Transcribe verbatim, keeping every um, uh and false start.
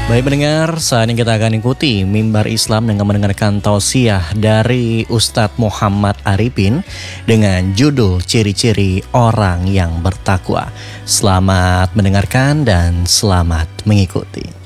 Baik pendengar, saat ini kita akan ikuti Mimbar Islam dengan mendengarkan tausiah dari Ustadz Muhammad Arifin dengan judul Ciri-ciri Orang yang Bertakwa. Selamat mendengarkan dan selamat mengikuti.